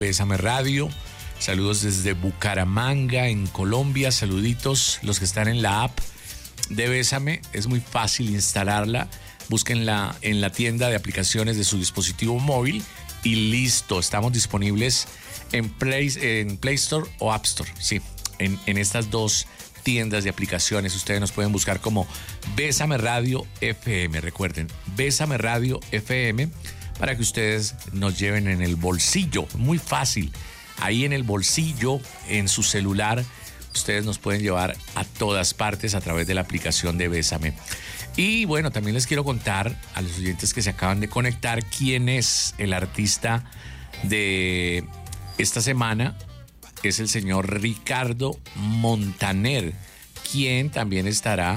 Bésame Radio. Saludos desde Bucaramanga, en Colombia. Saluditos los que están en la app de Bésame. Es muy fácil instalarla. Búsquenla en la tienda de aplicaciones de su dispositivo móvil y listo. Estamos disponibles en Play Store o App Store. Sí, en estas dos tiendas de aplicaciones. Ustedes nos pueden buscar como Bésame Radio FM. Recuerden, Bésame Radio FM, para que ustedes nos lleven en el bolsillo. Muy fácil. Ahí en el bolsillo, en su celular, ustedes nos pueden llevar a todas partes a través de la aplicación de Bésame. Y bueno, también les quiero contar a los oyentes que se acaban de conectar quién es el artista de esta semana. Es el señor Ricardo Montaner, quien también estará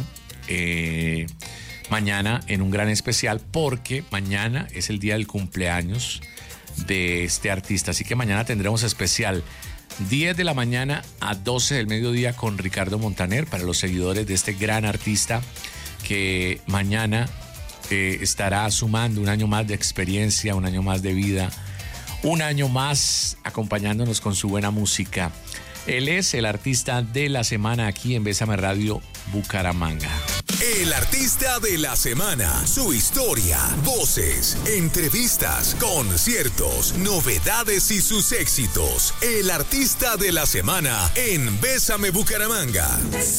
mañana en un gran especial, porque mañana es el día del cumpleaños de este artista. Así que mañana tendremos especial 10 de la mañana a 12 del mediodía con Ricardo Montaner para los seguidores de este gran artista que mañana estará sumando un año más de experiencia, un año más de vida, un año más acompañándonos con su buena música. Él es el artista de la semana aquí en Bésame Radio Bucaramanga. El artista de la semana, su historia, voces, entrevistas, conciertos, novedades y sus éxitos. El artista de la semana en Bésame Bucaramanga.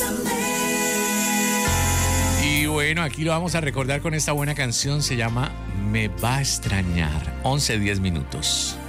Y bueno, aquí lo vamos a recordar con esta buena canción. Se llama Me va a extrañar. 11:10 minutos.